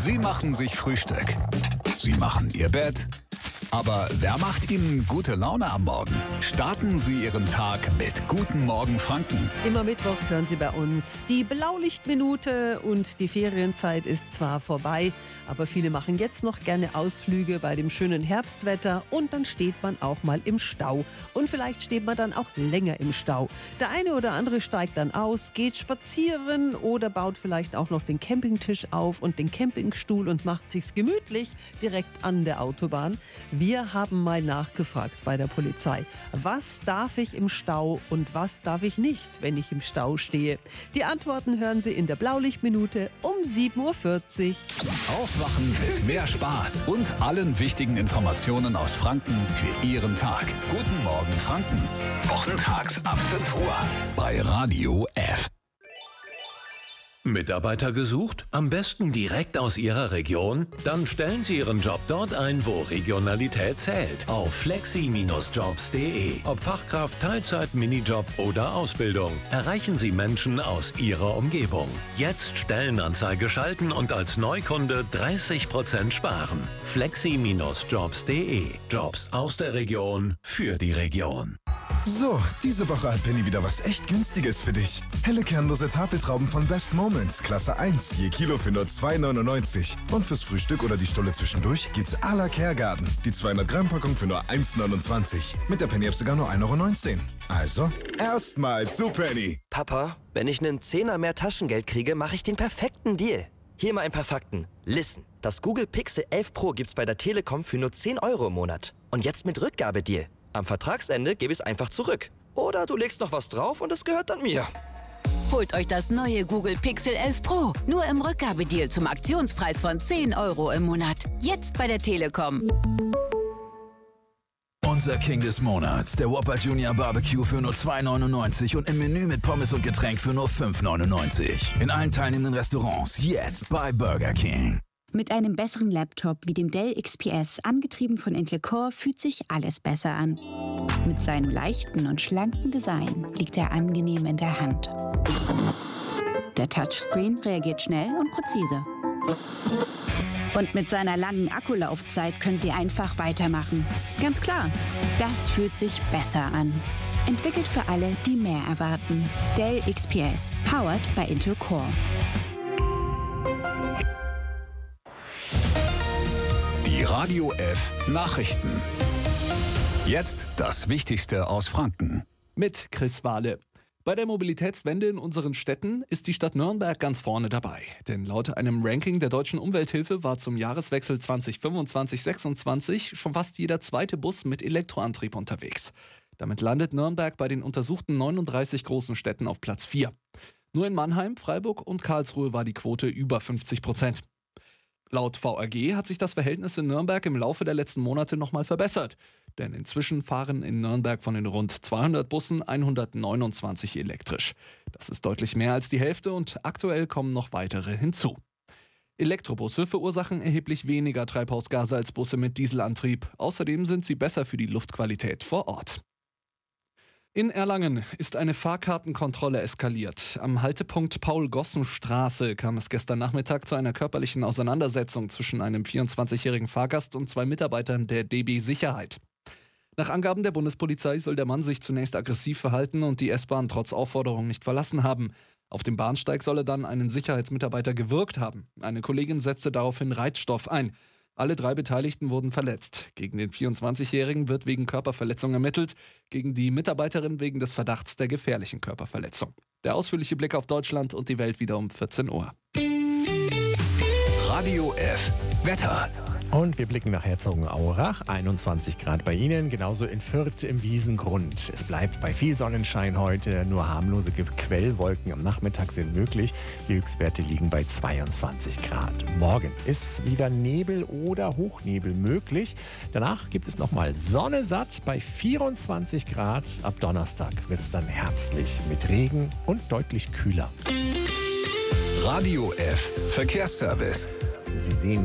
Sie machen sich Frühstück. Sie machen Ihr Bett. Aber wer macht Ihnen gute Laune am Morgen? Starten Sie Ihren Tag mit Guten Morgen Franken. Immer mittwochs hören Sie bei uns die Blaulichtminute und die Ferienzeit ist zwar vorbei, aber viele machen jetzt noch gerne Ausflüge bei dem schönen Herbstwetter und dann steht man auch mal im Stau. Und vielleicht steht man dann auch länger im Stau. Der eine oder andere steigt dann aus, geht spazieren oder baut vielleicht auch noch den Campingtisch auf und den Campingstuhl und macht sich's gemütlich direkt an der Autobahn. Wir haben mal nachgefragt bei der Polizei. Was darf ich im Stau und was darf ich nicht, wenn ich im Stau stehe? Die Antworten hören Sie in der Blaulichtminute um 7.40 Uhr. Aufwachen mit mehr Spaß und allen wichtigen Informationen aus Franken für Ihren Tag. Guten Morgen Franken. Wochentags ab 5 Uhr bei Radio F. Mitarbeiter gesucht? Am besten direkt aus Ihrer Region? Dann stellen Sie Ihren Job dort ein, wo Regionalität zählt. Auf flexi-jobs.de. Ob Fachkraft, Teilzeit, Minijob oder Ausbildung. Erreichen Sie Menschen aus Ihrer Umgebung. Jetzt Stellenanzeige schalten und als Neukunde 30% sparen. flexi-jobs.de. Jobs aus der Region für die Region. So, diese Woche hat Penny wieder was echt Günstiges für dich. Helle kernlose Tafeltrauben von Best Moments, Klasse 1, je Kilo für nur 2,99. Und fürs Frühstück oder die Stulle zwischendurch gibt's à la Kergarten. Die 200 Gramm Packung für nur 1,29. Mit der Penny-App sogar nur 1,19 €. Also, erstmals zu Penny. Papa, wenn ich einen Zehner mehr Taschengeld kriege, mache ich den perfekten Deal. Hier mal ein paar Fakten. Listen, das Google Pixel 11 Pro gibt's bei der Telekom für nur 10 € im Monat. Und jetzt mit Rückgabedeal. Am Vertragsende gebe ich es einfach zurück. Oder du legst noch was drauf und es gehört dann mir. Holt euch das neue Google Pixel 11 Pro. Nur im Rückgabedeal zum Aktionspreis von 10 € im Monat. Jetzt bei der Telekom. Unser King des Monats, der Whopper Junior Barbecue für nur 2,99 € und im Menü mit Pommes und Getränk für nur 5,99 € In allen teilnehmenden Restaurants jetzt bei Burger King. Mit einem besseren Laptop wie dem Dell XPS, angetrieben von Intel Core, fühlt sich alles besser an. Mit seinem leichten und schlanken Design liegt er angenehm in der Hand. Der Touchscreen reagiert schnell und präzise. Und mit seiner langen Akkulaufzeit können Sie einfach weitermachen. Ganz klar, das fühlt sich besser an. Entwickelt für alle, die mehr erwarten. Dell XPS, powered by Intel Core. Die Radio F Nachrichten. Jetzt das Wichtigste aus Franken. Mit Chris Wahle. Bei der Mobilitätswende in unseren Städten ist die Stadt Nürnberg ganz vorne dabei. Denn laut einem Ranking der Deutschen Umwelthilfe war zum Jahreswechsel 2025/26 schon fast jeder zweite Bus mit Elektroantrieb unterwegs. Damit landet Nürnberg bei den untersuchten 39 großen Städten auf Platz 4. Nur in Mannheim, Freiburg und Karlsruhe war die Quote über 50%. Laut VRG hat sich das Verhältnis in Nürnberg im Laufe der letzten Monate nochmal verbessert. Denn inzwischen fahren in Nürnberg von den rund 200 Bussen 129 elektrisch. Das ist deutlich mehr als die Hälfte und aktuell kommen noch weitere hinzu. Elektrobusse verursachen erheblich weniger Treibhausgase als Busse mit Dieselantrieb. Außerdem sind sie besser für die Luftqualität vor Ort. In Erlangen ist eine Fahrkartenkontrolle eskaliert. Am Haltepunkt Paul-Gossen-Straße kam es gestern Nachmittag zu einer körperlichen Auseinandersetzung zwischen einem 24-jährigen Fahrgast und zwei Mitarbeitern der DB Sicherheit. Nach Angaben der Bundespolizei soll der Mann sich zunächst aggressiv verhalten und die S-Bahn trotz Aufforderung nicht verlassen haben. Auf dem Bahnsteig soll er dann einen Sicherheitsmitarbeiter gewürgt haben. Eine Kollegin setzte daraufhin Reizstoff ein. Alle drei Beteiligten wurden verletzt. Gegen den 24-Jährigen wird wegen Körperverletzung ermittelt, gegen die Mitarbeiterin wegen des Verdachts der gefährlichen Körperverletzung. Der ausführliche Blick auf Deutschland und die Welt wieder um 14 Uhr. Radio F Wetter. Und wir blicken nach Herzogenaurach, 21 Grad bei Ihnen, genauso in Fürth im Wiesengrund. Es bleibt bei viel Sonnenschein heute, nur harmlose Quellwolken am Nachmittag sind möglich. Die Höchstwerte liegen bei 22 Grad. Morgen ist wieder Nebel oder Hochnebel möglich. Danach gibt es nochmal Sonne satt bei 24 Grad. Ab Donnerstag wird es dann herbstlich mit Regen und deutlich kühler. Radio F Verkehrsservice. Sie sehen